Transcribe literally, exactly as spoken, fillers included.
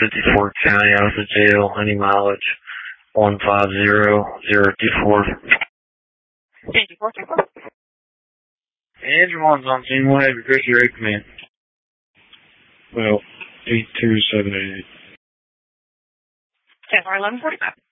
fifty-four County out of the jail. Any mileage? one five zero zero two four. fifty-four, two four. Andrew one's on scene. What have you, Chris? Your eight command. Well, eight two seven eight eight. ten four eleven forty-five.